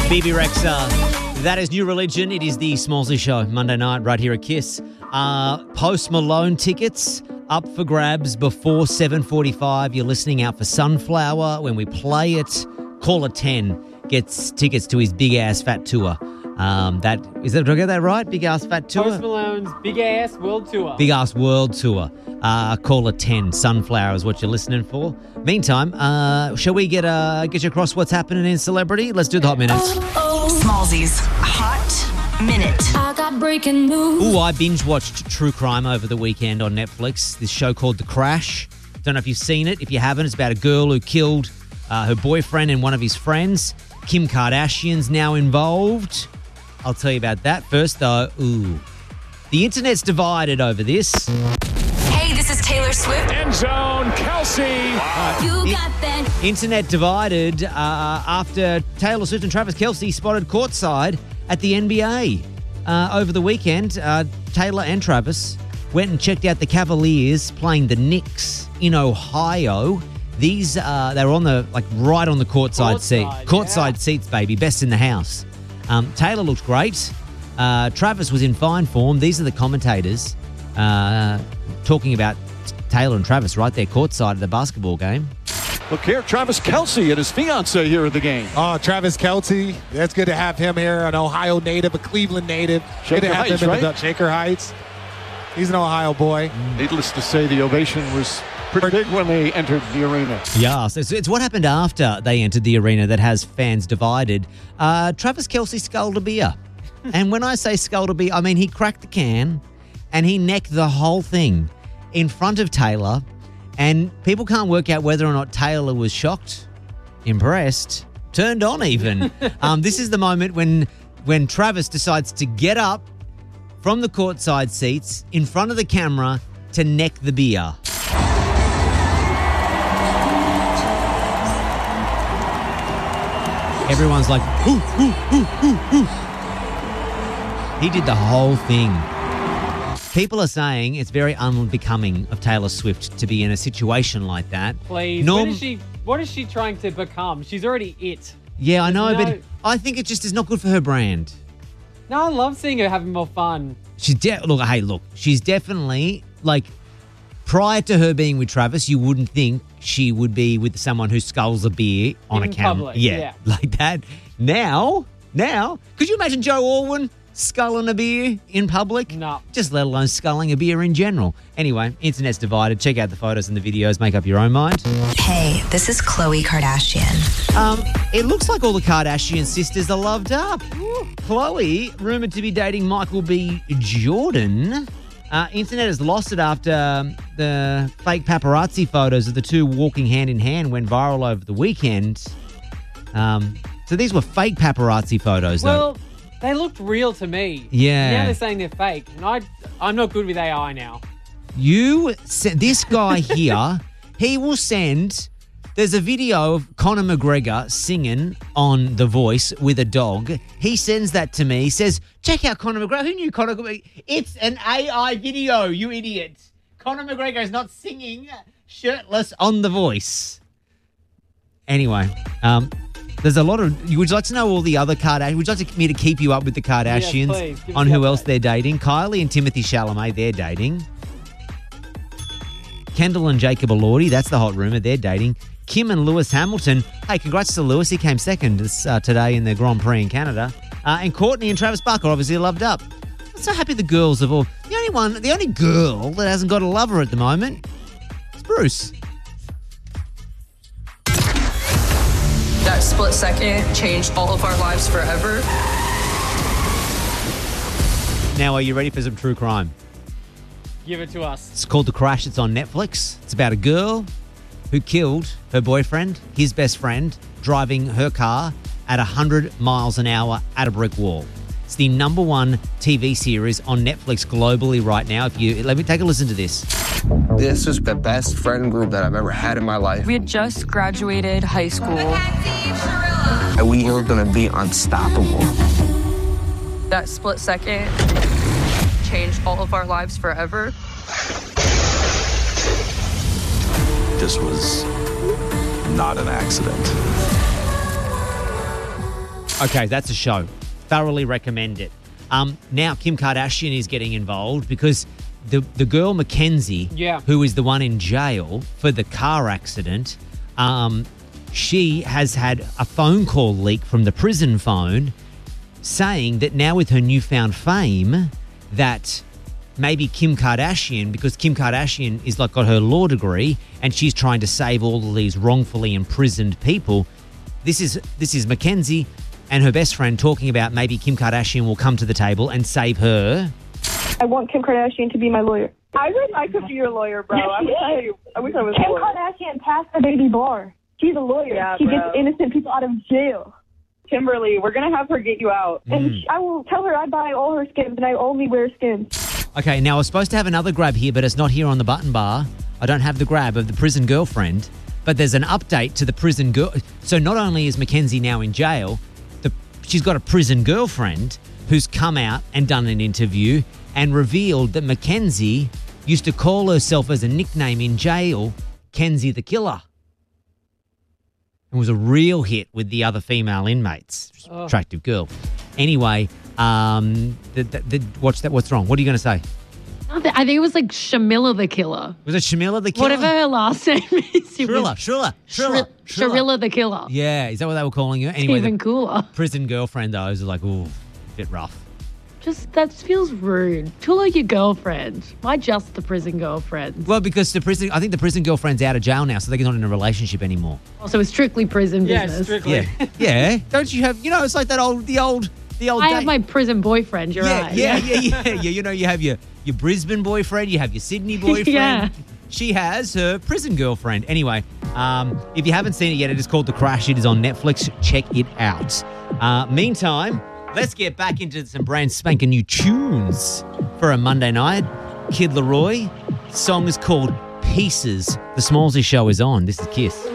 BB Rexa. That is New Religion. It is the Smallsy Show, Monday night, right here at KISS. Post Malone tickets up for grabs before 7:45. You're listening out for Sunflower. When we play it, caller 10 gets tickets to his big-ass fat tour. Did I get that right? Big-ass fat tour? Post Malone's big-ass world tour. Big-ass world tour. Caller 10, Sunflower is what you're listening for. Meantime, shall we get you across what's happening in celebrity? Let's do the Hot Minutes. Smallsy's Hot Minute. I got breaking news. Ooh, I binge-watched True Crime over the weekend on Netflix. This show called The Crash. Don't know if you've seen it. If you haven't, it's about a girl who killed her boyfriend and one of his friends. Kim Kardashian's now involved. I'll tell you about that. First, though, the internet's divided over this. Hey, this is Taylor Swift. End zone, Kelsey. You got that. Internet divided after Taylor Swift and Travis Kelce spotted courtside at the NBA. Over the weekend, Taylor and Travis went and checked out the Cavaliers playing the Knicks in Ohio. These, they were on the, right on the courtside seat. Courtside seats, baby. Best in the house. Taylor looked great. Travis was in fine form. These are the commentators talking about Taylor and Travis right there courtside at the basketball game. Look here, Travis Kelce and his fiance here at the game. Oh, Travis Kelce. That's good to have him here, an Ohio native, a Cleveland native. Shaker good to have Heights, him in right? Shaker Heights. He's an Ohio boy. Needless to say, the ovation was pretty big when they entered the arena. Yeah, so it's what happened after they entered the arena that has fans divided. Travis Kelce sculled a beer. And when I say sculled a beer, I mean he cracked the can and he necked the whole thing in front of Taylor. And people can't work out whether or not Taylor was shocked, impressed, turned on even. This is the moment when Travis decides to get up from the courtside seats in front of the camera to neck the beer. Everyone's like, ooh, ooh, ooh, ooh, ooh. He did the whole thing. People are saying it's very unbecoming of Taylor Swift to be in a situation like that. Please, what is she trying to become? She's already it. Yeah, I know, but I think it just is not good for her brand. No, I love seeing her having more fun. She's definitely, prior to her being with Travis, you wouldn't think she would be with someone who sculls a beer on In a camera. public, Yeah, yeah. like that. Now, could you imagine Joe Alwyn sculling a beer in public? No. Just let alone sculling a beer in general. Anyway, internet's divided. Check out the photos and the videos. Make up your own mind. Hey, this is Khloe Kardashian. It looks like all the Kardashian sisters are loved up. Khloe, rumoured to be dating Michael B. Jordan. Internet has lost it after the fake paparazzi photos of the two walking hand in hand went viral over the weekend. So these were fake paparazzi photos, though. Well, they looked real to me. Yeah. Now they're saying they're fake. And I'm not good with AI now. This guy here, he will send... There's a video of Conor McGregor singing on The Voice with a dog. He sends that to me. He says, check out Conor McGregor. Who knew Conor McGregor? It's an AI video, you idiot. Conor McGregor is not singing shirtless on The Voice. Anyway, there's a lot of... Would you like to know all the other Kardashians? Would you like me to keep you up with the Kardashians? Yes, please. Give On us who the else update. they're dating? Kylie and Timothy Chalamet, they're dating. Kendall and Jacob Elordi, that's the hot rumour, they're dating. Kim and Lewis Hamilton. Hey, congrats to Lewis. He came second today in the Grand Prix in Canada. And Courtney and Travis Barker obviously loved up. I'm so happy the girls have all... The only girl that hasn't got a lover at the moment is Bruce. That split second changed all of our lives forever. Now, are you ready for some true crime? Give it to us. It's called The Crash. It's on Netflix. It's about a girl who killed her boyfriend, his best friend, driving her car at 100 miles an hour at a brick wall. It's the #1 TV series on Netflix globally right now. Let me take a listen to this. This was the best friend group that I've ever had in my life. We had just graduated high school. And we were gonna be unstoppable. That split second changed all of our lives forever. This was not an accident. Okay, that's a show. Thoroughly recommend it. Now Kim Kardashian is getting involved because the girl Mackenzie, who is the one in jail for the car accident, she has had a phone call leak from the prison phone saying that now with her newfound fame that maybe Kim Kardashian, because Kim Kardashian is like got her law degree and she's trying to save all of these wrongfully imprisoned people. This is Mackenzie and her best friend talking about maybe Kim Kardashian will come to the table and save her. I want Kim Kardashian to be my lawyer. I wish I could be your lawyer, bro. I wish I was Kim Kardashian passed the baby bar. She's a lawyer. Yeah, she gets innocent people out of jail. Kimberly, we're going to have her get you out. And I will tell her I buy all her skins and I only wear skins. Okay, now I was supposed to have another grab here, but it's not here on the button bar. I don't have the grab of the prison girlfriend, but there's an update to the prison girl. So not only is Mackenzie now in jail, she's got a prison girlfriend who's come out and done an interview and revealed that Mackenzie used to call herself as a nickname in jail, Kenzie the Killer. It was a real hit with the other female inmates. Attractive girl. Anyway, what's wrong? What are you going to say? I think it was like Shamilla the Killer. Was it Shamilla the Killer? Whatever her last name is. Shrilla Sharilla the Killer. Yeah, is that what they were calling her? Anyway, even cooler. Prison girlfriend, though, was like, ooh, a bit rough. That feels rude. Tell her your girlfriend. Why just the prison girlfriend? Well, because I think the prison girlfriend's out of jail now, so they're not in a relationship anymore. Oh, so it's strictly prison business. Yeah, strictly. Yeah. Don't you have, it's like that the old I have my prison boyfriend, you're right. Yeah. You have your Brisbane boyfriend, you have your Sydney boyfriend. Yeah. She has her prison girlfriend. Anyway, if you haven't seen it yet, it is called The Crash. It is on Netflix. Check it out. Meantime, let's get back into some brand spanking new tunes for a Monday night. Kid Laroi. Song is called Pieces. The Smallsy Show is on. This is Kiss.